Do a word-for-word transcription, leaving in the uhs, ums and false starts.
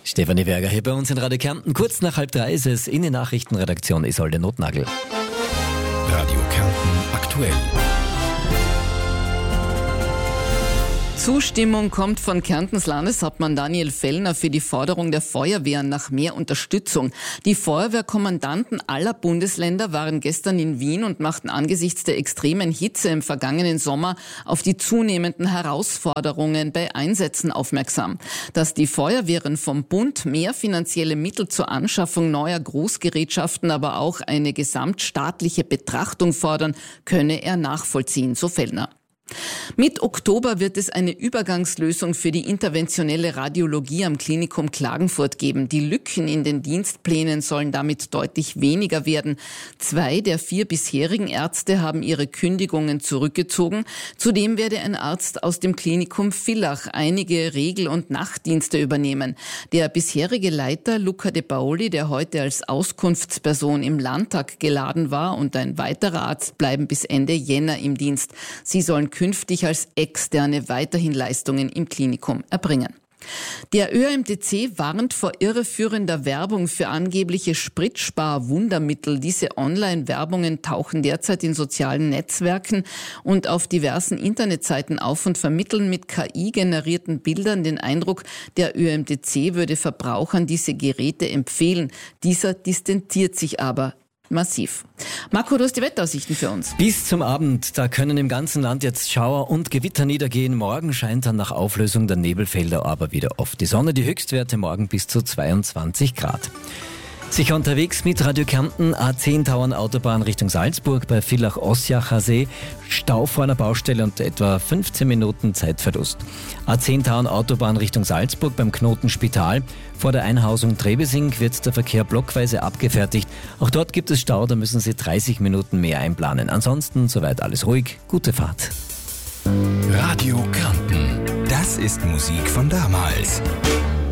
Stefanie Berger hier bei uns in Radio Kärnten. Kurz nach halb drei ist es in der Nachrichtenredaktion Isolde Notnagel. Radio Kärnten aktuell. Zustimmung kommt von Kärntens Landeshauptmann Daniel Fellner für die Forderung der Feuerwehren nach mehr Unterstützung. Die Feuerwehrkommandanten aller Bundesländer waren gestern in Wien und machten angesichts der extremen Hitze im vergangenen Sommer auf die zunehmenden Herausforderungen bei Einsätzen aufmerksam. Dass die Feuerwehren vom Bund mehr finanzielle Mittel zur Anschaffung neuer Großgerätschaften, aber auch eine gesamtstaatliche Betrachtung fordern, könne er nachvollziehen, so Fellner. Mit Oktober wird es eine Übergangslösung für die interventionelle Radiologie am Klinikum Klagenfurt geben. Die Lücken in den Dienstplänen sollen damit deutlich weniger werden. Zwei der vier bisherigen Ärzte haben ihre Kündigungen zurückgezogen. Zudem werde ein Arzt aus dem Klinikum Villach einige Regel- und Nachtdienste übernehmen. Der bisherige Leiter Luca De Paoli, der heute als Auskunftsperson im Landtag geladen war, und ein weiterer Arzt bleiben bis Ende Jänner im Dienst. Sie sollen künftig als Externe weiterhin Leistungen im Klinikum erbringen. Der Ö M T C warnt vor irreführender Werbung für angebliche Spritspar-Wundermittel. Diese Online-Werbungen tauchen derzeit in sozialen Netzwerken und auf diversen Internetseiten auf und vermitteln mit K I-generierten Bildern den Eindruck, der Ö M T C würde Verbrauchern diese Geräte empfehlen. Dieser distanziert sich aber massiv. Marco, du hast die Wetteraussichten für uns. Bis zum Abend, da können im ganzen Land jetzt Schauer und Gewitter niedergehen. Morgen scheint dann nach Auflösung der Nebelfelder aber wieder oft die Sonne. Die Höchstwerte morgen bis zu zweiundzwanzig Grad. Sicher unterwegs mit Radio Kärnten, A zehn Tauern Autobahn Richtung Salzburg bei Villach-Ossiacher See. Stau vor einer Baustelle und etwa fünfzehn Minuten Zeitverlust. A zehn Tauern Autobahn Richtung Salzburg beim Knoten Spital. Vor der Einhausung Trebesing wird der Verkehr blockweise abgefertigt. Auch dort gibt es Stau, da müssen Sie dreißig Minuten mehr einplanen. Ansonsten soweit alles ruhig. Gute Fahrt. Radio Kärnten. Das ist Musik von damals.